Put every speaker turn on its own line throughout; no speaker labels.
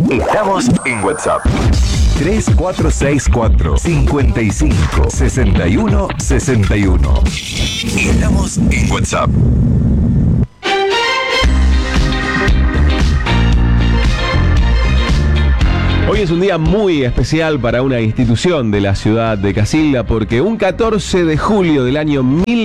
Estamos en WhatsApp. 3464 55 61 61. Estamos en WhatsApp.
Hoy es un día muy especial para una institución de la ciudad de Casilda porque un 14 de julio del año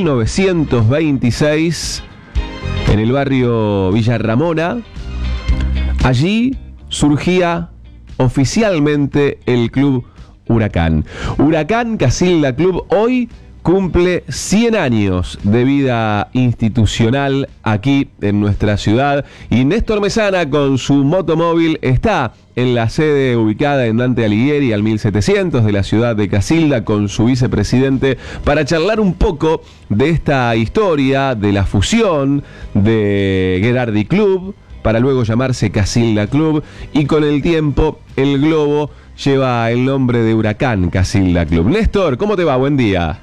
1926, en el barrio Villa Ramona, allí surgía oficialmente el Club Huracán. Huracán Casilda Club hoy cumple 100 años de vida institucional aquí en nuestra ciudad y Néstor Mesana con su motomóvil está en la sede ubicada en Dante Alighieri al 1700 de la ciudad de Casilda con su vicepresidente para charlar un poco de esta historia de la fusión de Gherardi Club para luego llamarse Casilda Club y con el tiempo el globo lleva el nombre de Huracán Casilda Club. Néstor, ¿cómo te va? Buen día.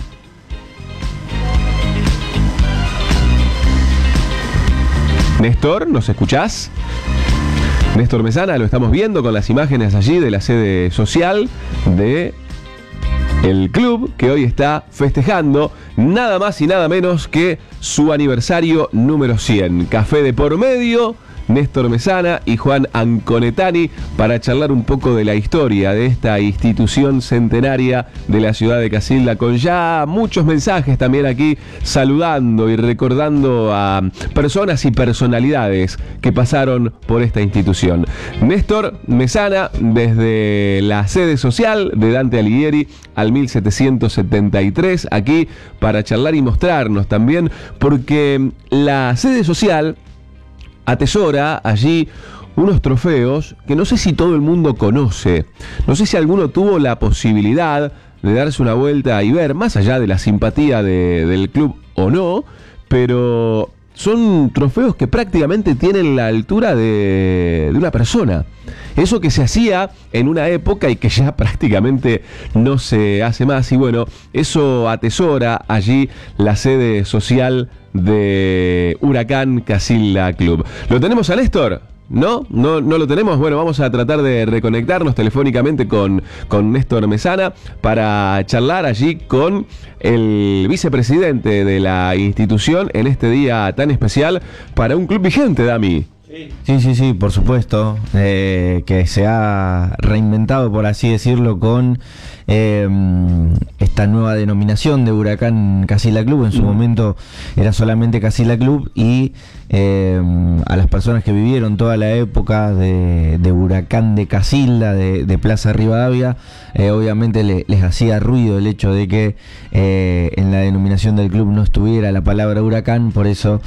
Néstor, ¿nos escuchás? Néstor Mesana, lo estamos viendo con las imágenes allí de la sede social de el club que hoy está festejando nada más y nada menos que su aniversario número 100. Café de por medio, Néstor Mesana y Juan Anconetani para charlar un poco de la historia de esta institución centenaria de la ciudad de Casilda, con ya muchos mensajes también aquí saludando y recordando a personas y personalidades que pasaron por esta institución. Néstor Mesana desde la sede social de Dante Alighieri al 1773 aquí para charlar y mostrarnos también, porque la sede social atesora allí unos trofeos que no sé si todo el mundo conoce. No sé si alguno tuvo la posibilidad de darse una vuelta y ver, más allá de la simpatía del club o no, pero son trofeos que prácticamente tienen la altura de una persona. Eso que se hacía en una época y que ya prácticamente no se hace más. Y bueno, eso atesora allí la sede social de Huracán Casilda Club. ¿Lo tenemos a Néstor? ¿No? ¿No lo tenemos? Bueno, vamos a tratar de reconectarnos telefónicamente con Néstor Mesana para charlar allí con el vicepresidente de la institución en este día tan especial para un club vigente, Dami.
Sí, por supuesto, que se ha reinventado, por así decirlo, con esta nueva denominación de Huracán Casilda Club. En su momento era solamente Casilda Club y a las personas que vivieron toda la época de Huracán de Casilda, de Plaza Rivadavia, obviamente les hacía ruido el hecho de que en la denominación del club no estuviera la palabra Huracán. Por eso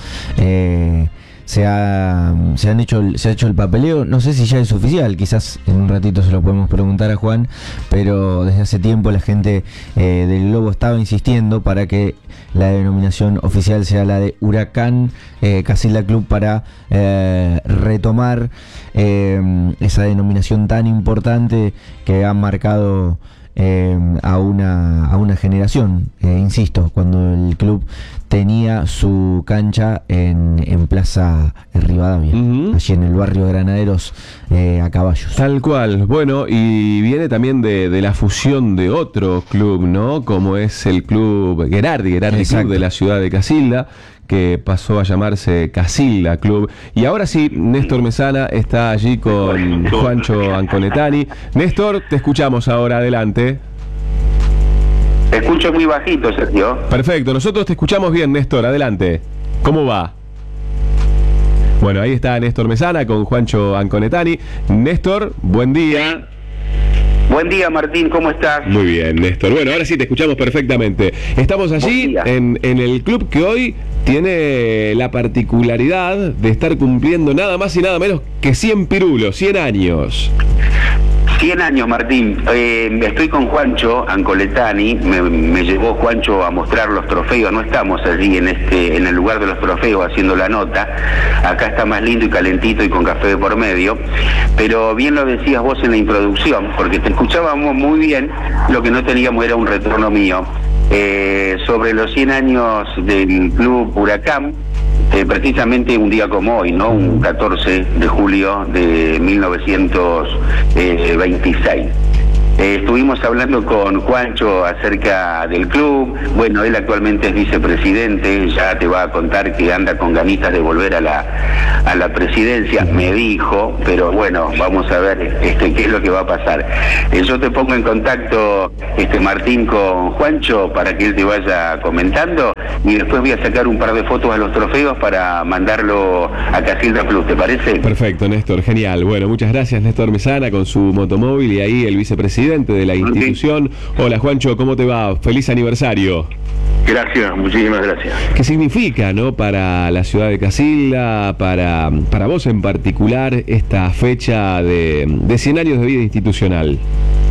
se ha hecho el papeleo. No sé si ya es oficial, quizás en un ratito se lo podemos preguntar a Juan, pero desde hace tiempo la gente del Globo estaba insistiendo para que la denominación oficial sea la de Huracán Casilda Club para retomar esa denominación tan importante que ha marcado a una generación. Insisto, cuando el club tenía su cancha en Plaza Rivadavia, allí en el barrio de Granaderos, a Caballos.
Tal cual. Bueno, y viene también de la fusión de otro club, ¿no? Como es el club Gherardi Club de la ciudad de Casilda, que pasó a llamarse Casilda Club. Y ahora sí, Néstor Mesana está allí con Juancho Anconetani. Néstor, te escuchamos ahora, adelante.
Te escucho muy bajito, Sergio.
Perfecto, nosotros te escuchamos bien, Néstor, adelante. ¿Cómo va? Bueno, ahí está Néstor Mesana con Juancho Anconetani. Néstor, buen día.
Buen día, Martín, ¿cómo estás?
Muy bien, Néstor. Bueno, ahora sí te escuchamos perfectamente. Estamos allí en el club que hoy tiene la particularidad de estar cumpliendo nada más y nada menos que 100 pirulos, 100 años.
100 años, Martín. Estoy con Juancho Anconetani. Me llevó Juancho a mostrar los trofeos. No estamos allí en el lugar de los trofeos haciendo la nota. Acá está más lindo y calentito y con café de por medio. Pero bien lo decías vos en la introducción, porque te escuchábamos muy bien. Lo que no teníamos era un retorno mío. Sobre los 100 años del Club Huracán, precisamente un día como hoy, ¿no? Un 14 de julio de 1926. Estuvimos hablando con Juancho acerca del club. Bueno, él actualmente es vicepresidente, ya te va a contar que anda con ganitas de volver a la presidencia, me dijo, pero bueno, vamos a ver qué es lo que va a pasar. Yo te pongo en contacto, Martín, con Juancho para que él te vaya comentando, y después voy a sacar un par de fotos a los trofeos para mandarlo a Casilda Plus, ¿te parece?
Perfecto, Néstor, genial. Bueno, muchas gracias, Néstor Mesana, con su motomóvil, y ahí el vicepresidente de la institución. Hola, Juancho, ¿cómo te va? Feliz aniversario.
Gracias, muchísimas gracias.
¿Qué significa, no, para la ciudad de Casilda, para vos en particular, esta fecha de 100 años de vida institucional?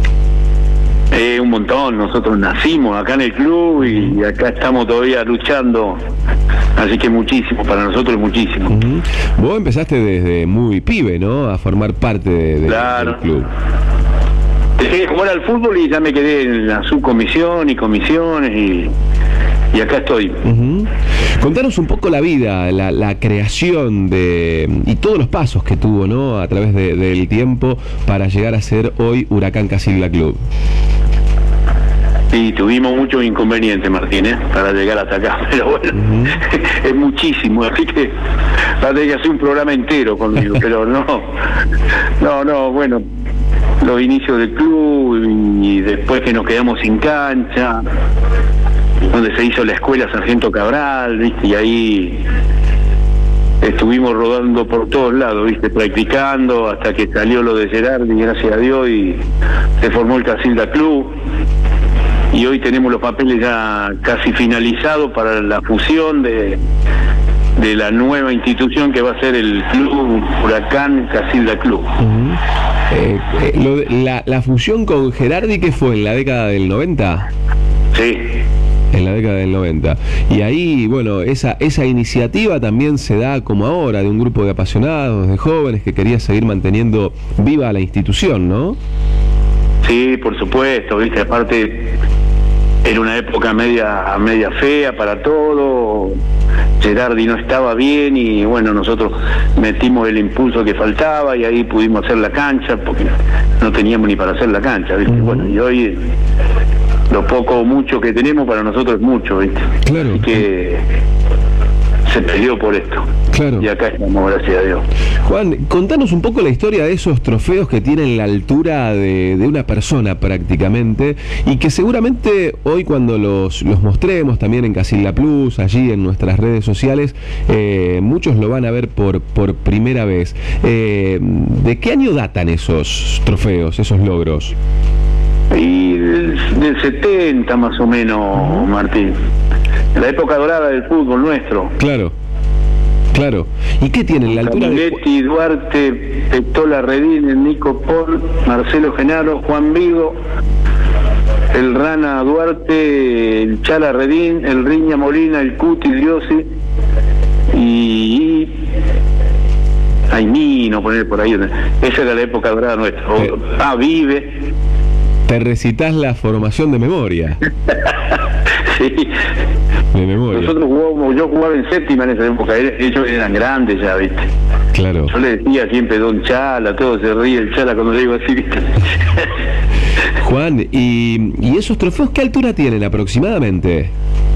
Un montón, nosotros nacimos acá en el club y acá estamos todavía luchando, así que muchísimo, para nosotros muchísimo.
Vos empezaste desde muy pibe, ¿no?, a formar parte del club.
Dejé de jugar al fútbol y ya me quedé en la subcomisión y comisiones y acá estoy.
Contanos un poco la vida, la creación y todos los pasos que tuvo, ¿no?, a través del tiempo para llegar a ser hoy Huracán Casilda Club.
Sí, tuvimos muchos inconvenientes, Martín, para llegar hasta acá, pero bueno, es muchísimo, así que va a tener que hacer un programa entero conmigo, pero no, bueno, los inicios del club y después que nos quedamos sin cancha, donde se hizo la escuela Sargento Cabral, ¿viste? Y ahí estuvimos rodando por todos lados, ¿viste? Practicando hasta que salió lo de Gerardi, gracias a Dios, y se formó el Casilda Club. Y hoy tenemos los papeles ya casi finalizados para la fusión de la nueva institución que va a ser el Club Huracán Casilda Club.
La fusión con Gerardi, ¿qué fue? ¿En la década del 90?
Sí.
En la década del 90. Y ahí, bueno, esa iniciativa también se da como ahora, de un grupo de apasionados, de jóvenes que quería seguir manteniendo viva la institución, ¿no?
Sí, por supuesto, ¿viste? Aparte, era una época media fea para todo. Gerardi no estaba bien y bueno, nosotros metimos el impulso que faltaba y ahí pudimos hacer la cancha, porque no teníamos ni para hacer la cancha, ¿viste? Bueno, y hoy lo poco o mucho que tenemos para nosotros es mucho, ¿viste?
Claro.
Así que se peleó por esto.
Claro.
Y acá estamos, gracias a Dios.
Juan, contanos un poco la historia de esos trofeos que tienen la altura de una persona prácticamente, y que seguramente hoy cuando los mostremos también en Casilda Plus, allí en nuestras redes sociales, muchos lo van a ver por primera vez. ¿De qué año datan esos trofeos, esos logros?
Y del 70 más o menos, Martín. La época dorada del fútbol nuestro.
Claro. ¿Y qué tienen la altura
Camiletti, Duarte, Petola Redín, el Nico Paul, Marcelo Genaro, Juan Vigo, el Rana Duarte, el Chala Redín, el Riña Molina, el Cuti Diosi y Aimino, poner por ahí. Esa era la época dorada nuestra. Vive.
Te recitas la formación de memoria.
Sí.
De memoria.
Nosotros yo jugaba en séptima en esa época, ellos eran grandes ya, ¿viste?
Claro.
Yo le decía siempre Don Chala, todo se ríe el Chala cuando le digo así, ¿viste?
Juan, ¿y esos trofeos qué altura tienen aproximadamente?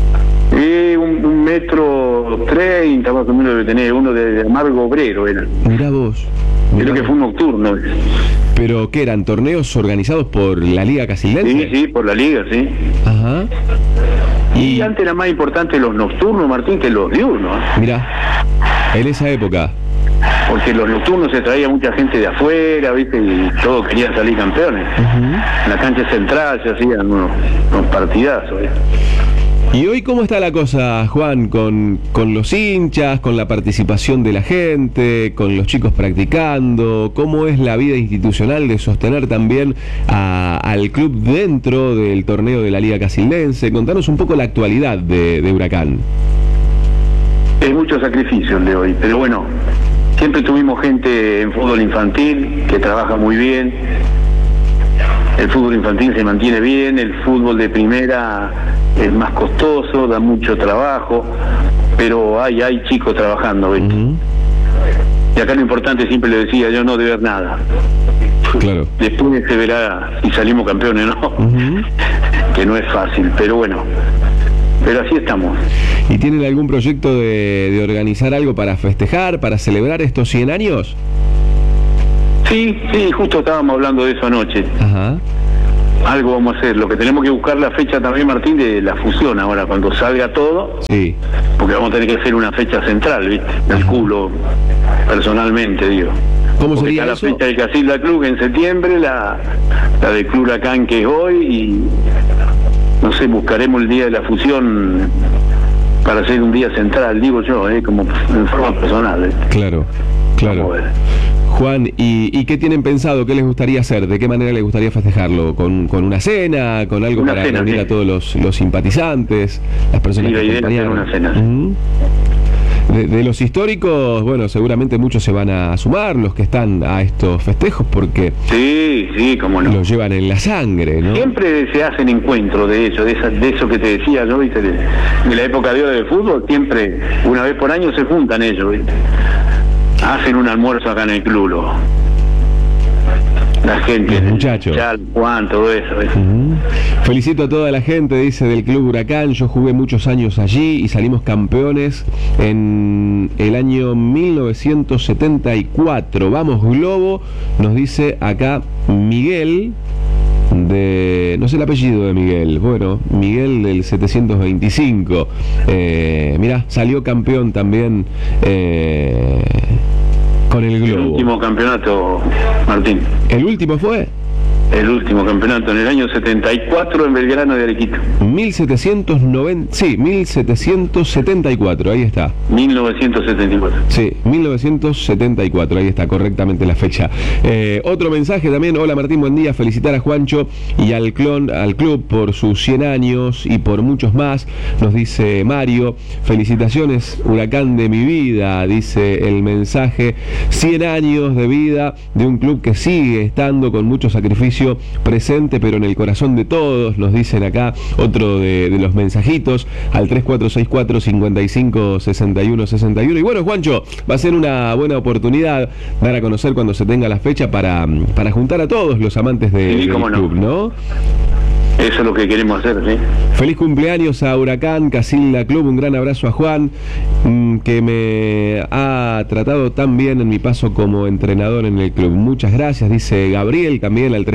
1,30 m más o menos debe tener, uno de Amargo Obrero era.
Mirá vos.
Creo que fue un nocturno.
¿Pero qué eran? ¿Torneos organizados por la Liga Casildense?
Sí, por la Liga, sí.
Ajá.
Y antes era más importante los nocturnos, Martín, que los diurnos.
Mirá, en esa época.
Porque los nocturnos se traía mucha gente de afuera, ¿viste? Y todos querían salir campeones. En la cancha central se hacían unos partidazos, ¿viste?
¿Y hoy cómo está la cosa, Juan, con los hinchas, con la participación de la gente, con los chicos practicando? ¿Cómo es la vida institucional de sostener también al club dentro del torneo de la Liga Casildense? Contanos un poco la actualidad de Huracán.
Es mucho sacrificio el de hoy, pero bueno, siempre tuvimos gente en fútbol infantil que trabaja muy bien. El fútbol infantil se mantiene bien, el fútbol de primera es más costoso, da mucho trabajo, pero hay chicos trabajando, ¿viste? Y acá lo importante, siempre le decía yo, no deber nada.
Claro.
Después se verá si salimos campeones o no, que no es fácil, pero bueno, pero así estamos.
¿Y tienen algún proyecto de organizar algo para festejar, para celebrar estos 100 años?
Sí, justo estábamos hablando de eso anoche.
Ajá.
Algo vamos a hacer. Lo que tenemos que buscar la fecha también, Martín, de la fusión ahora, cuando salga todo.
Sí.
Porque vamos a tener que hacer una fecha central, ¿viste? Calculo, personalmente, digo.
¿Cómo
porque
sería
está
eso?
la fecha de Casilda Club en septiembre, la de Club Huracán que es hoy, y no sé, buscaremos el día de la fusión para hacer un día central, digo yo, como en forma personal.
Claro.
Vamos a ver.
Juan, ¿y qué tienen pensado? ¿Qué les gustaría hacer? ¿De qué manera les gustaría festejarlo? ¿Con una cena? ¿Con algo
Una
para
cena,
reunir
sí.
a todos los simpatizantes? Las personas
Sí, la
que
idea es hacer
acompañaron.
una cena, sí.
Ujú. De los históricos, bueno, seguramente muchos se van a sumar, los que están a estos festejos, porque
Sí, cómo no.
los llevan en la sangre, ¿no?
Siempre se hacen encuentros de eso, de eso que te decía yo, ¿viste? De la época de oro del fútbol, siempre, una vez por año se juntan ellos, ¿viste? Hacen un almuerzo acá en el club, la gente,
Los muchachos.
Chal, Juan, todo eso, ¿viste?
Felicito a toda la gente, dice, del Club Huracán. Yo jugué muchos años allí y salimos campeones en el año 1974. Vamos Globo, nos dice acá Miguel, no sé el apellido de Miguel, bueno, Miguel del 725. Mirá, salió campeón también con el
El
Globo.
último campeonato, Martín.
¿El último fue?
El último campeonato en el año 74 en Belgrano de Arequito.
1774, ahí está.
1974.
Sí, 1974, ahí está correctamente la fecha. Otro mensaje también, hola Martín, buen día, felicitar a Juancho y al club por sus 100 años y por muchos más, nos dice Mario, felicitaciones Huracán de mi vida, dice el mensaje, 100 años de vida de un club que sigue estando con mucho sacrificio presente, pero en el corazón de todos, nos dicen acá otro de los mensajitos al 3464-556161. Y bueno, Juancho, va a ser una buena oportunidad dar a conocer cuando se tenga la fecha para juntar a todos los amantes del club, ¿no?
Eso es lo que queremos hacer, ¿sí?
Feliz cumpleaños a Huracán, Casilda Club, un gran abrazo a Juan, que me ha tratado tan bien en mi paso como entrenador en el club. Muchas gracias, dice Gabriel también al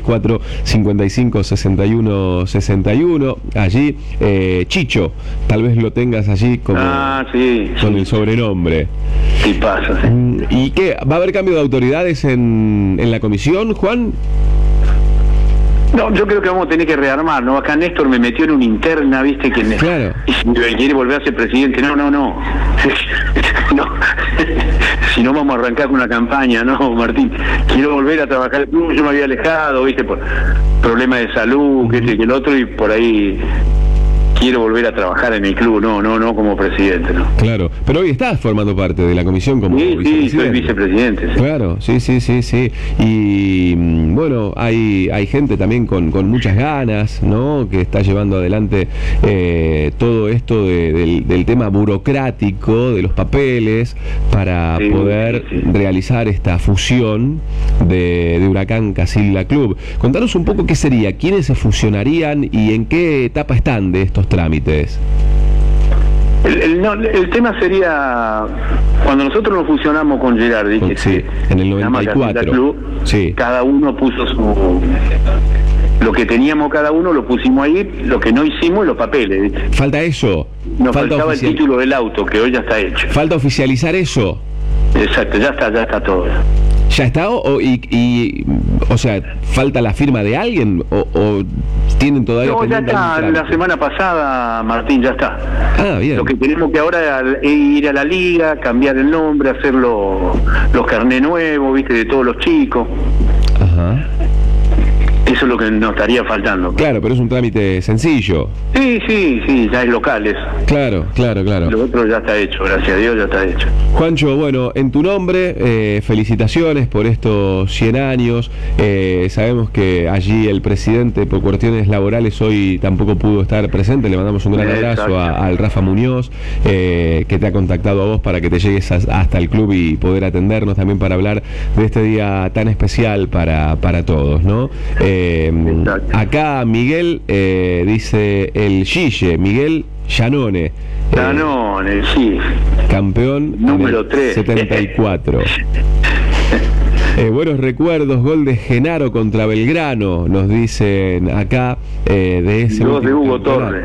3464-556161. Allí, Chicho, tal vez lo tengas allí como
Sí,
con el sobrenombre.
Sí pasa, sí.
¿Y qué? ¿Va a haber cambio de autoridades en la comisión, Juan?
No, yo creo que vamos a tener que rearmar, ¿no? Acá Néstor me metió en una interna, ¿viste?
Claro.
Y quiere volver a ser presidente. No. No. Si no vamos a arrancar con una campaña, no, Martín. Quiero volver a trabajar. Yo me había alejado, ¿viste? Por problemas de salud, que este que el otro, y por ahí quiero volver a trabajar en el club, no como presidente, ¿no?
Claro, pero hoy estás formando parte de la comisión como
Sí, soy vicepresidente. Sí.
Claro, sí. Y bueno, hay gente también con muchas ganas, ¿no? Que está llevando adelante todo esto del tema burocrático, de los papeles, para poder realizar esta fusión de Huracán Casilda Club. Contanos un poco qué sería, quiénes se fusionarían y en qué etapa están de estos trámites.
El tema sería cuando nosotros nos fusionamos con Gerardi, que
en el 94.
Club, cada uno puso lo que teníamos cada uno, lo pusimos ahí, lo que no hicimos, los papeles, ¿viste?
Falta eso.
Nos faltaba el título del auto, que hoy ya está hecho.
Falta oficializar eso.
Exacto, ya está todo.
¿Ya está? O sea, ¿falta la firma de alguien? ¿O tienen todavía?
No, ya está. La semana pasada, Martín, ya está.
Ah, bien.
Lo que tenemos que ahora es ir a la liga, cambiar el nombre, hacer los carnés nuevos, ¿viste? De todos los chicos.
Ajá.
Eso es lo que nos estaría faltando.
Claro, pero es un trámite sencillo.
Sí, ya es locales.
Claro.
Lo otro ya está hecho, gracias a Dios ya está hecho.
Juancho, bueno, en tu nombre, felicitaciones por estos 100 años. Sabemos que allí el presidente, por cuestiones laborales, hoy tampoco pudo estar presente. Le mandamos un gran abrazo al Rafa Muñoz, que te ha contactado a vos para que te llegues hasta el club y poder atendernos también para hablar de este día tan especial para todos, ¿no? Acá Miguel dice el Gille, Miguel Giannone.
Giannone, sí.
Campeón
número 3.
74. Buenos recuerdos, gol de Genaro contra Belgrano, nos dicen acá, de ese
gol de Hugo Torres.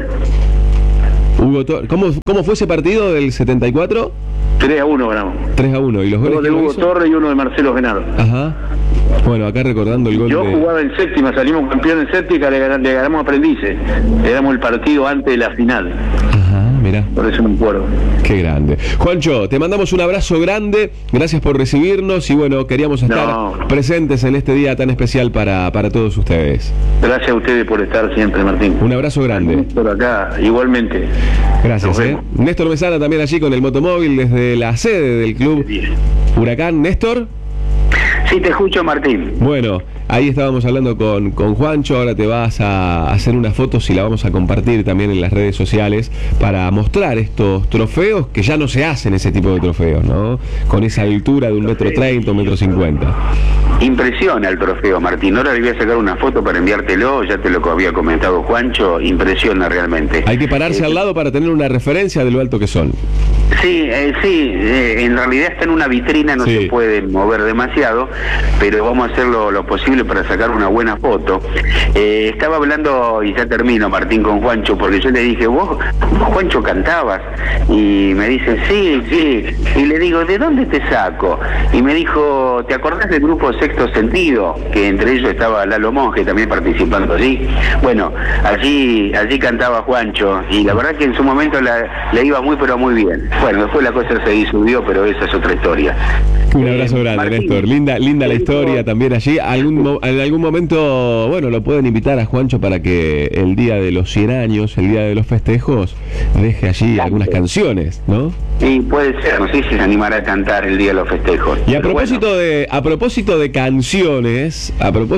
¿Cómo fue ese partido del 74?
3-1 ganamos.
3-1. ¿Y los goles
de Hugo Torres y uno de Marcelo Genaro?
Ajá. Bueno, acá recordando el gol.
Yo jugaba en séptima, salimos campeón en séptima, le ganamos a Aprendices. Le damos el partido antes de la final.
Ajá, mirá.
Por eso me acuerdo.
Qué grande. Juancho, te mandamos un abrazo grande, gracias por recibirnos y bueno, queríamos estar presentes en este día tan especial para todos ustedes.
Gracias a ustedes por estar siempre, Martín.
Un abrazo grande.
Por acá, igualmente.
Gracias, Néstor Mesana también allí con el motomóvil desde la sede del club Huracán. Néstor.
Sí, te escucho, Martín.
Bueno, ahí estábamos hablando con Juancho, ahora te vas a hacer unas fotos y la vamos a compartir también en las redes sociales para mostrar estos trofeos que ya no se hacen ese tipo de trofeos, ¿no? Con esa altura de 1,30 m, 1,50 m.
Impresiona el trofeo, Martín. Ahora le voy a sacar una foto para enviártelo, ya te lo había comentado Juancho, impresiona realmente.
Hay que pararse al lado para tener una referencia de lo alto que son.
Sí, en realidad está en una vitrina, no se puede mover demasiado, pero vamos a hacer lo posible para sacar una buena foto. Estaba hablando, y ya termino, Martín, con Juancho, porque yo le dije, vos Juancho, cantabas, y me dice, sí, y le digo, ¿de dónde te saco? Y me dijo, ¿te acordás del grupo Sexto Sentido? Que entre ellos estaba Lalo Monge también participando allí. Bueno, allí cantaba Juancho, y la verdad que en su momento le iba muy pero muy bien. Bueno, después la cosa se disolvió, pero esa es otra historia.
Un abrazo grande, Martín. Néstor. Linda la historia también allí. En algún momento, bueno, lo pueden invitar a Juancho para que el día de los 100 años, el día de los festejos, deje allí algunas canciones, ¿no?
Sí, puede ser, no sé si se animará a cantar el día de los festejos.
Y a propósito de canciones,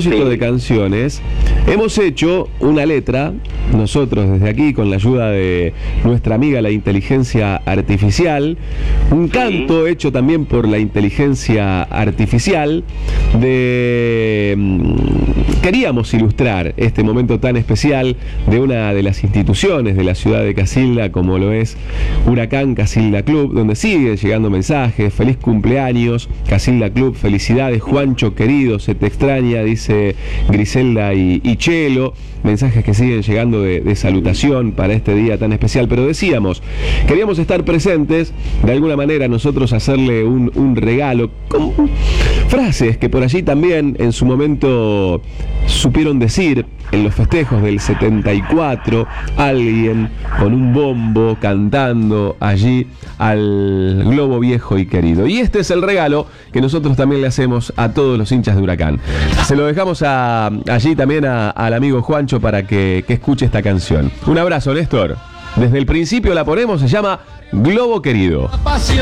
hemos hecho una letra, nosotros desde aquí, con la ayuda de nuestra amiga la inteligencia artificial, un canto hecho también por la inteligencia artificial queríamos ilustrar este momento tan especial de una de las instituciones de la ciudad de Casilda, como lo es Huracán Casilda Club, donde siguen llegando mensajes. Feliz cumpleaños, Casilda Club, felicidades, Juancho querido, se te extraña, dice Griselda y Chelo. Mensajes que siguen llegando de salutación para este día tan especial, pero decíamos, queríamos estar presentes, de alguna manera nosotros hacerle un regalo, con frases que por allí también en su momento supieron decir en los festejos del 74, alguien con un bombo cantando allí al globo viejo y querido. Y este es el regalo que nosotros también le hacemos a todos los hinchas de Huracán. Se lo dejamos allí también al amigo Juancho para que escuche esta canción. Un abrazo, Néstor. Desde el principio la ponemos, se llama Globo Querido.